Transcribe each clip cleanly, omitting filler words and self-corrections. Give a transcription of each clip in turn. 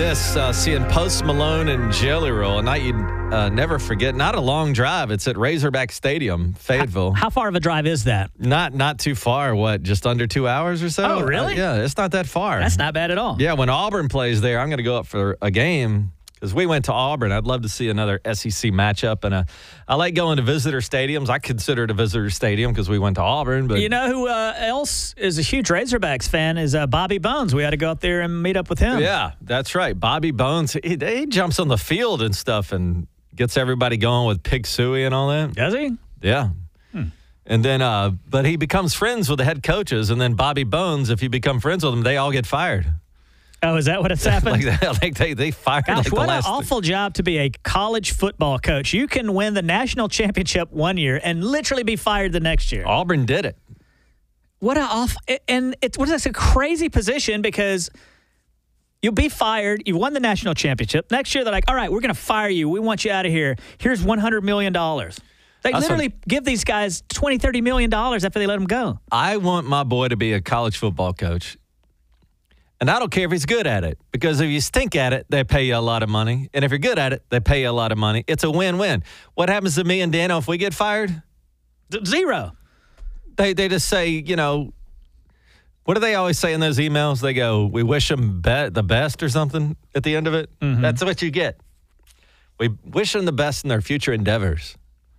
Seeing Post Malone and Jelly Roll, a night you'd never forget. Not a long drive. It's at Razorback Stadium, Fayetteville. How far of a drive is that? Not too far. What, just under 2 hours or so? Oh, really? Yeah, it's not that far. That's not bad at all. Yeah, when Auburn plays there, I'm going to go up for a game because we went to Auburn. I'd love to see another SEC matchup. And I like going to visitor stadiums. I consider it a visitor stadium because we went to Auburn. But you know who else is a huge Razorbacks fan is Bobby Bones. We had to go up there and meet up with him. Yeah, that's right. Bobby Bones, he jumps on the field and stuff and gets everybody going with Pig Suey and all that. Does he? Yeah. And then, but he becomes friends with the head coaches. And then Bobby Bones, if you become friends with them, they all get fired. Oh, is that what it's happened? they fired Gosh, like the what last. an awful job to be a college football coach. You can win the national championship one year and literally be fired the next year. Auburn did it. What a awful, and it's a crazy position because you'll be fired. You won the national championship. Next year, they're like, all right, we're going to fire you. We want you out of here. Here's $100 million. They literally give these guys $20, $30 million after they let them go. I want my boy to be a college football coach. And I don't care if he's good at it, because if you stink at it, they pay you a lot of money. And if you're good at it, they pay you a lot of money. It's a win-win. What happens to me and Dano if we get fired? Zero. They just say, you know, what do they always say in those emails? They go, we wish them the best or something at the end of it. Mm-hmm. That's what you get. We wish them the best in their future endeavors.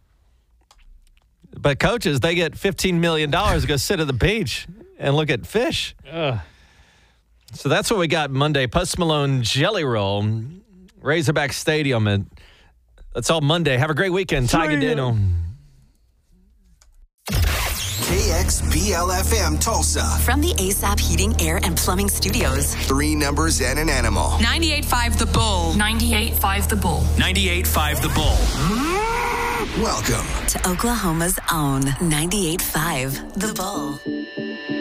But coaches, they get $15 million to go sit at the beach and look at fish. So that's what we got Monday. Post Malone Jelly Roll, Razorback Stadium. And that's all Monday. Have a great weekend. Ty Daniel. KXBL-FM Tulsa. From the ASAP Heating, Air, and Plumbing Studios. 3 numbers and an animal. 98.5 The Bull. 98.5 The Bull. 98.5 The Bull. Welcome to Oklahoma's own 98.5 The Bull.